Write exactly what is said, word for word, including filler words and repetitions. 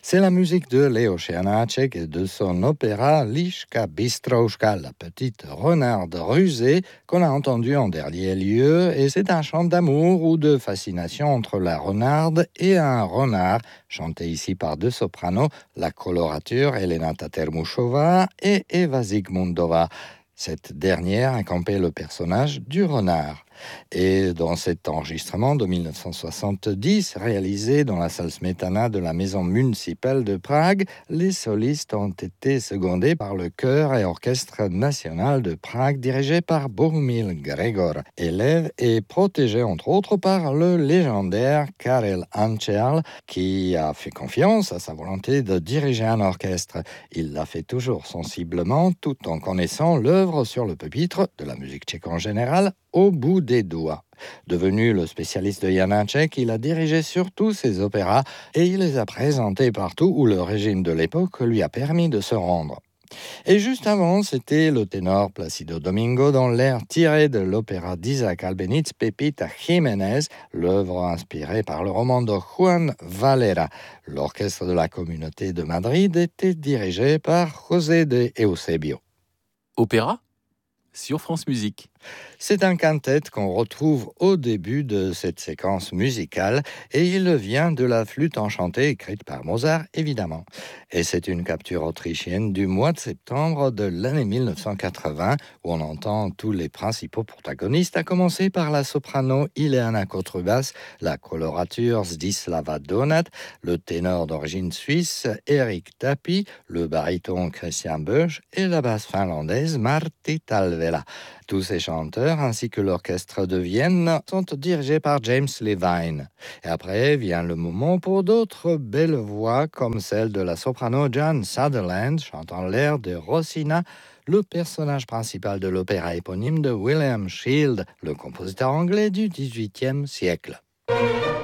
C'est la musique de Leo Janáček et de son opéra Liška Bystrouška, la petite renarde rusée, qu'on a entendue en dernier lieu, et c'est un chant d'amour ou de fascination entre la renarde et un renard, chanté ici par deux sopranos, la colorature Elena Tatermušová et Eva Zigmundová. Cette dernière incarnait le personnage du renard. Et dans cet enregistrement de dix-neuf cent soixante-dix, réalisé dans la salle Smetana de la maison municipale de Prague, les solistes ont été secondés par le chœur et orchestre national de Prague, dirigé par Bohumil Gregor, élève et protégé entre autres par le légendaire Karel Ančerl, qui a fait confiance à sa volonté de diriger un orchestre. Il l'a fait toujours sensiblement, tout en connaissant l'œuvre sur le pupitre de la musique tchèque en général, au bout des doigts. Devenu le spécialiste de Janáček, il a dirigé surtout ses opéras et il les a présentés partout où le régime de l'époque lui a permis de se rendre. Et juste avant, c'était le ténor Placido Domingo dans l'air tiré de l'opéra d'Isaac Albéniz, Pepita Jiménez, l'œuvre inspirée par le roman de Juan Valera. L'orchestre de la communauté de Madrid était dirigé par José de Eusebio. Opéra sur France Musique. C'est un quintet qu'on retrouve au début de cette séquence musicale et il vient de la flûte enchantée écrite par Mozart, évidemment. Et c'est une capture autrichienne du mois de septembre de l'année dix-neuf cent quatre-vingts où on entend tous les principaux protagonistes, à commencer par la soprano Ileana Kotrubas, la colorature Zdislava Donat, le ténor d'origine suisse Erik Tappi, le baryton Christian Bösch et la basse finlandaise Martti Talvela. Tous ces chanteurs, ainsi que l'orchestre de Vienne, sont dirigés par James Levine. Et après vient le moment pour d'autres belles voix, comme celle de la soprano Jan Sutherland, chantant l'air de Rossina, le personnage principal de l'opéra éponyme de William Shield, le compositeur anglais du dix-huitième siècle.